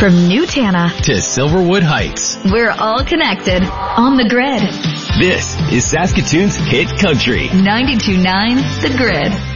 From New Tana to Silverwood Heights, we're all connected on the grid. This is Saskatoon's Hit Country. 92.9 The Grid.